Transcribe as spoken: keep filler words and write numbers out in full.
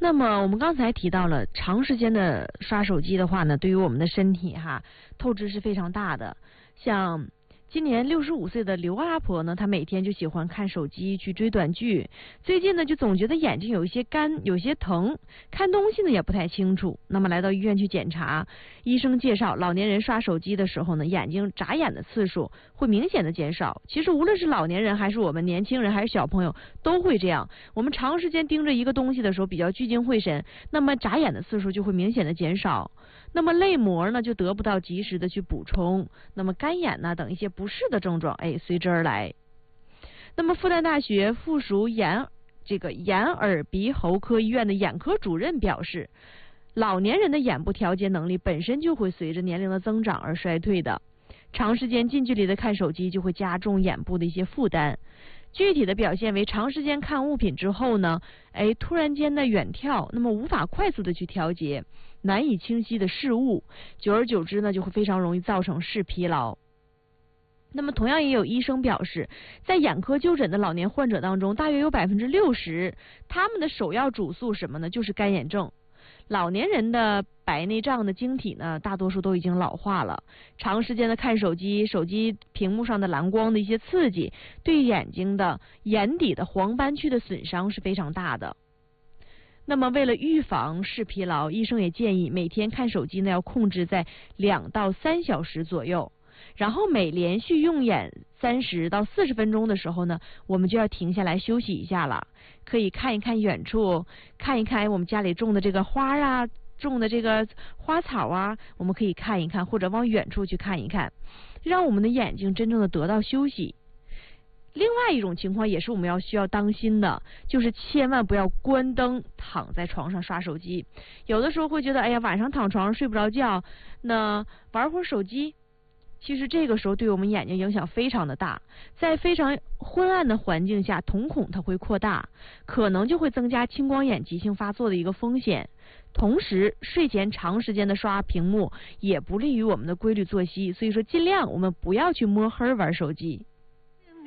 那么我们刚才提到了，长时间的刷手机的话呢，对于我们的身体哈透支是非常大的。像今年六十五岁的刘阿婆呢，她每天就喜欢看手机去追短剧，最近呢就总觉得眼睛有一些干，有些疼，看东西呢也不太清楚。那么来到医院去检查，医生介绍，老年人刷手机的时候呢，眼睛眨眼的次数会明显的减少。其实无论是老年人还是我们年轻人还是小朋友都会这样。我们长时间盯着一个东西的时候比较聚精会神，那么眨眼的次数就会明显的减少。那么泪膜呢就得不到及时的去补充，那么干眼呢等一些不适的症状哎随之而来。那么复旦大学附属眼这个眼耳鼻喉科医院的眼科主任表示，老年人的眼部调节能力本身就会随着年龄的增长而衰退的，长时间近距离的看手机就会加重眼部的一些负担。具体的表现为长时间看物品之后呢，哎，突然间的远眺，那么无法快速的去调节，难以清晰的视物，久而久之呢，就会非常容易造成视疲劳。那么同样也有医生表示，在眼科就诊的老年患者当中，大约有百分之六十，他们的首要主诉什么呢？就是干眼症。老年人的白内障的晶体呢，大多数都已经老化了。长时间的看手机，手机屏幕上的蓝光的一些刺激，对眼睛的眼底的黄斑区的损伤是非常大的。那么为了预防视疲劳，医生也建议每天看手机呢要控制在两到三小时左右。然后每连续用眼三十到四十分钟的时候呢，我们就要停下来休息一下了。可以看一看远处，看一看我们家里种的这个花啊，种的这个花草啊，我们可以看一看，或者往远处去看一看，让我们的眼睛真正的得到休息。另外一种情况也是我们要需要当心的，就是千万不要关灯躺在床上刷手机。有的时候会觉得，哎呀，晚上躺床上睡不着觉，那玩会儿手机。其实这个时候对我们眼睛影响非常的大，在非常昏暗的环境下，瞳孔它会扩大，可能就会增加青光眼急性发作的一个风险。同时，睡前长时间的刷屏幕也不利于我们的规律作息，所以说尽量我们不要去摸黑玩手机。